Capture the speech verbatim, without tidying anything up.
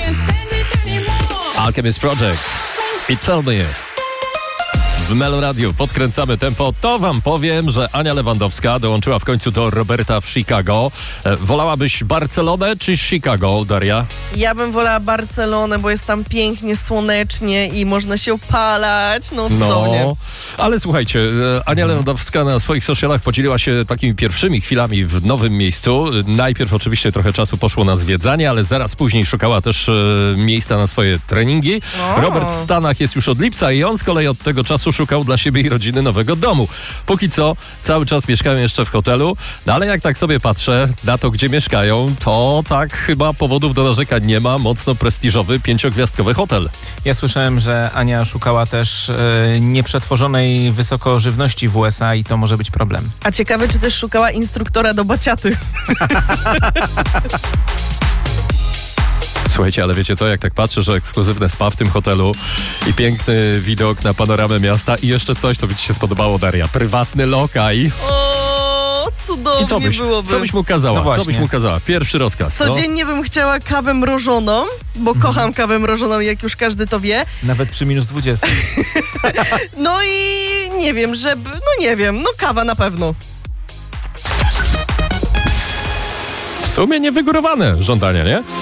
Alchemist Project. I Tell Me. W Melo Radio podkręcamy tempo. To wam powiem, że Ania Lewandowska dołączyła w końcu do Roberta w Chicago. E, wolałabyś Barcelonę czy Chicago, Daria? Ja bym wolała Barcelonę, bo jest tam pięknie, słonecznie i można się opalać. No cudownie. No, ale słuchajcie, Ania Lewandowska na swoich socialach podzieliła się takimi pierwszymi chwilami w nowym miejscu. Najpierw oczywiście trochę czasu poszło na zwiedzanie, ale zaraz później szukała też e, miejsca na swoje treningi. O. Robert w Stanach jest już od lipca i on z kolei od tego czasu szukał dla siebie i rodziny nowego domu. Póki co cały czas mieszkają jeszcze w hotelu, no ale jak tak sobie patrzę na to, gdzie mieszkają, to tak chyba powodów do narzekań nie ma. Mocno prestiżowy, pięciogwiazdkowy hotel. Ja słyszałem, że Ania szukała też e, nieprzetworzonej wysoko żywności w U S A i to może być problem. A ciekawe, czy też szukała instruktora do baciaty. Słuchajcie, ale wiecie co, jak tak patrzę, że ekskluzywne spa w tym hotelu i piękny widok na panoramę miasta i jeszcze coś, co by ci się spodobało, Daria. Prywatny lokaj. O, cudownie I co byś, byłoby. co byś mu kazała? No co byś mu kazała? Pierwszy rozkaz. No. Codziennie bym chciała kawę mrożoną, bo kocham kawę mrożoną, jak już każdy to wie. Nawet przy minus dwudziestym. No i nie wiem, żeby... No nie wiem, no kawa na pewno. W sumie niewygórowane żądania, nie?